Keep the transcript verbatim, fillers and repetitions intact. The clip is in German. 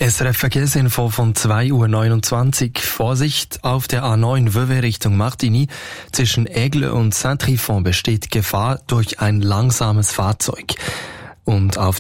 S R F Verkehrsinfo von zwei Uhr neunundzwanzig. Vorsicht auf der A neun Vevey Richtung Martigny. Zwischen Aigle und Saint-Trifon besteht Gefahr durch ein langsames Fahrzeug. Und auf